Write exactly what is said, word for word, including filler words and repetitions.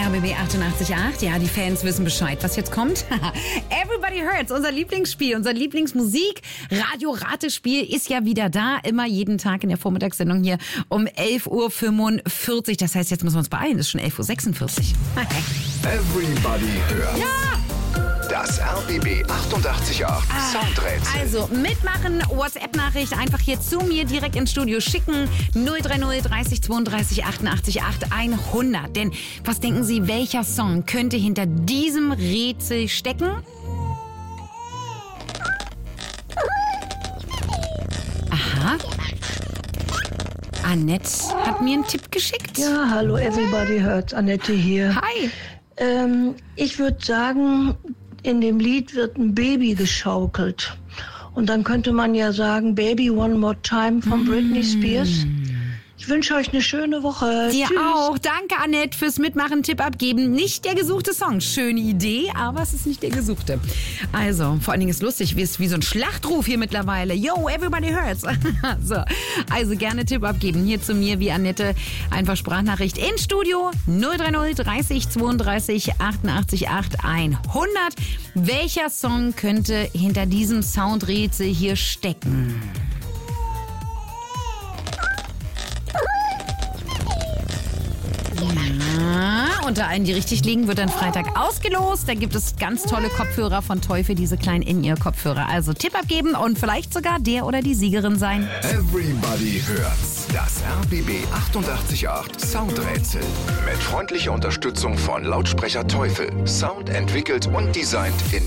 R B B achtundachtzig Komma acht. Ja, die Fans wissen Bescheid, was jetzt kommt. Everybody Hurts, unser Lieblingsspiel, unser Lieblingsmusik. Radio-Ratespiel ist ja wieder da. Immer jeden Tag in der Vormittagssendung hier um elf Uhr fünfundvierzig. Das heißt, jetzt müssen wir uns beeilen. Es ist schon elf Uhr sechsundvierzig. Everybody hört. Ja! Das R B B achtundachtzig Komma acht Ah, Soundrätsel. Also mitmachen, WhatsApp-Nachricht einfach hier zu mir direkt ins Studio schicken. null drei null dreißig zweiunddreißig achtundachtzig acht hundert. Denn was denken Sie, welcher Song könnte hinter diesem Rätsel stecken? Aha. Annette hat mir einen Tipp geschickt. Ja, hallo, Everybody Hurts, Annette hier. Hi. Ähm, ich würde sagen, in dem Lied wird ein Baby geschaukelt. Und dann könnte man ja sagen, Baby One More Time von Britney Spears. Ich wünsche euch eine schöne Woche. Dir Tschüss. auch. Danke, Annette, fürs Mitmachen, Tipp abgeben. Nicht der gesuchte Song. Schöne Idee, aber es ist nicht der gesuchte. Also, vor allen Dingen ist lustig, wie es wie so ein Schlachtruf hier mittlerweile. Yo, everybody hurts. So, also gerne Tipp abgeben. Hier zu mir wie Annette. Einfach Sprachnachricht ins Studio. null drei null dreißig zweiunddreißig achtundachtzig acht hundert. Welcher Song könnte hinter diesem Soundrätsel hier stecken? Ja, unter allen, die richtig liegen, wird dann Freitag ausgelost. Da gibt es ganz tolle Kopfhörer von Teufel, diese kleinen In-Ear-Kopfhörer. Also Tipp abgeben und vielleicht sogar der oder die Siegerin sein. Everybody hört's. Das R B B achtundachtzig Komma acht Soundrätsel. Mit freundlicher Unterstützung von Lautsprecher Teufel. Sound entwickelt und designt in